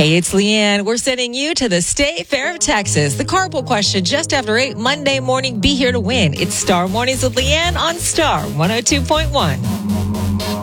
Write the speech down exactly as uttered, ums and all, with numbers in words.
Hey, it's Leanne. We're sending you to the State Fair of Texas. The carpool question just after eight Monday morning. Be here to win. It's Star Mornings with Leanne on Star one oh two point one.